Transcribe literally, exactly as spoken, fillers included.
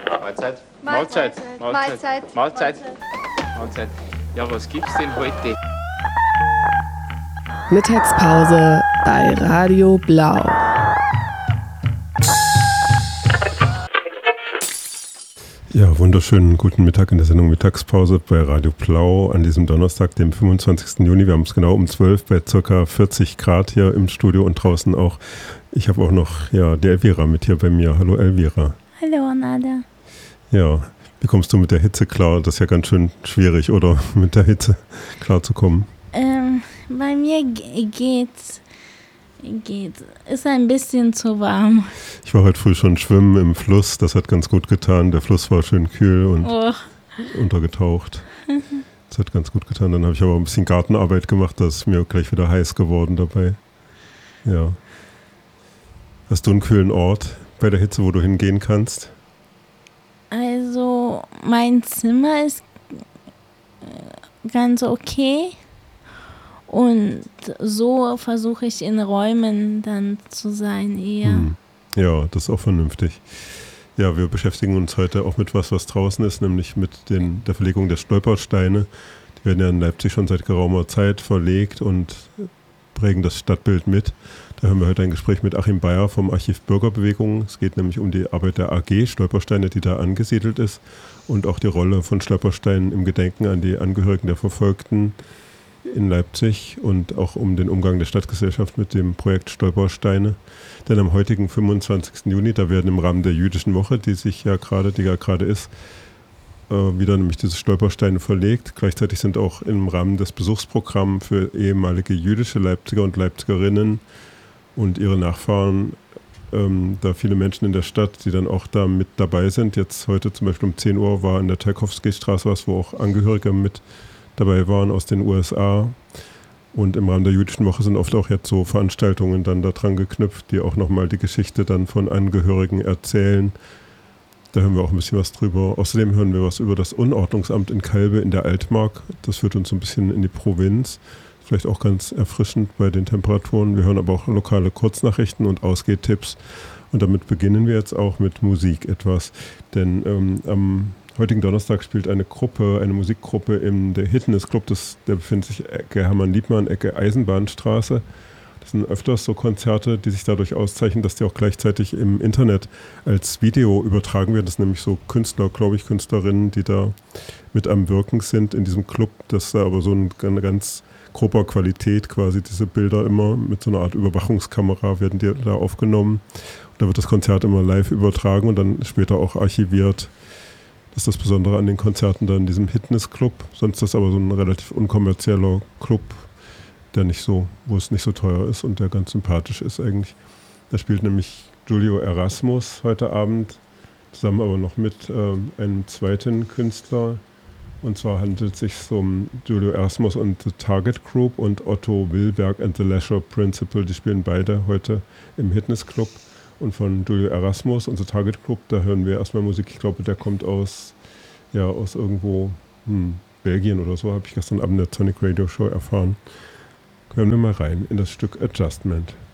Mahlzeit. Mahlzeit. Mahlzeit. Mahlzeit. Mahlzeit. Ja, was gibt's denn heute? Mittagspause bei Radio Blau. Ja, wunderschönen guten Mittag in der Sendung Mittagspause bei Radio Blau an diesem Donnerstag, dem fünfundzwanzigsten Juni. Wir haben es genau um zwölf bei ca. vierzig Grad hier im Studio und draußen auch. Ich habe auch noch ja, die Elvira mit hier bei mir. Hallo Elvira. Hallo Nada. Ja, wie kommst du mit der Hitze klar? Das ist ja ganz schön schwierig, oder? Mit der Hitze klarzukommen. Ähm, bei mir g- geht's. Geht. Ist ein bisschen zu warm. Ich war heute früh schon schwimmen im Fluss, das hat ganz gut getan. Der Fluss war schön kühl und Oh. untergetaucht. Das hat ganz gut getan. Dann habe ich aber ein bisschen Gartenarbeit gemacht, da ist mir gleich wieder heiß geworden dabei. Ja. Hast du einen kühlen Ort bei der Hitze, wo du hingehen kannst? Also, mein Zimmer ist äh, ganz okay. Und so versuche ich in Räumen dann zu sein eher. Hm. Ja, das ist auch vernünftig. Ja, wir beschäftigen uns heute auch mit was, was draußen ist, nämlich mit den, der Verlegung der Stolpersteine. Die werden ja in Leipzig schon seit geraumer Zeit verlegt und prägen das Stadtbild mit. Da haben wir heute ein Gespräch mit Achim Bayer vom Archiv Bürgerbewegung. Es geht nämlich um die Arbeit der A G Stolpersteine, die da angesiedelt ist, und auch die Rolle von Stolpersteinen im Gedenken an die Angehörigen der Verfolgten in Leipzig und auch um den Umgang der Stadtgesellschaft mit dem Projekt Stolpersteine. Denn am heutigen fünfundzwanzigsten Juni, da werden im Rahmen der jüdischen Woche, die sich ja gerade, die ja gerade ist, äh, wieder nämlich diese Stolpersteine verlegt. Gleichzeitig sind auch im Rahmen des Besuchsprogramms für ehemalige jüdische Leipziger und Leipzigerinnen und ihre Nachfahren ähm, da viele Menschen in der Stadt, die dann auch da mit dabei sind. Jetzt heute zum Beispiel um zehn Uhr war in der Tchaikovsky-Straße was, wo auch Angehörige mit dabei waren aus den U S A. Und im Rahmen der jüdischen Woche sind oft auch jetzt so Veranstaltungen dann da dran geknüpft, die auch nochmal die Geschichte dann von Angehörigen erzählen. Da hören wir auch ein bisschen was drüber. Außerdem hören wir was über das Unordnungsamt in Calbe in der Altmark. Das führt uns so ein bisschen in die Provinz. Vielleicht auch ganz erfrischend bei den Temperaturen. Wir hören aber auch lokale Kurznachrichten und Ausgehtipps. Und damit beginnen wir jetzt auch mit Musik etwas. Denn ähm, am heutigen Donnerstag spielt eine Gruppe, eine Musikgruppe in der Hitness Club, das, der befindet sich Ecke Hermann-Liebmann, Ecke Eisenbahnstraße. Das sind öfters so Konzerte, die sich dadurch auszeichnen, dass die auch gleichzeitig im Internet als Video übertragen werden. Das sind nämlich so Künstler, glaube ich, Künstlerinnen, die da mit am Wirken sind in diesem Club. Das ist aber so eine ganz grober Qualität quasi, diese Bilder immer mit so einer Art Überwachungskamera werden die da aufgenommen. Und da wird das Konzert immer live übertragen und dann später auch archiviert. Das ist das Besondere an den Konzerten da in diesem Hitness-Club. Sonst ist das aber so ein relativ unkommerzieller Club, der nicht so, wo es nicht so teuer ist und der ganz sympathisch ist eigentlich. Da spielt nämlich Giulio Erasmus heute Abend, zusammen aber noch mit ähm, einem zweiten Künstler. Und zwar handelt es sich um Giulio Erasmus und The Target Group und Otto Wilberg and the Leisure Principle. Die spielen beide heute im Hitness-Club. Und von Giulio Erasmus, unser Target Group, da hören wir erstmal Musik. Ich glaube, der kommt aus, ja, aus irgendwo hm, Belgien oder so, habe ich gestern Abend in der Sonic Radio Show erfahren. Hören wir mal rein in das Stück Adjustment.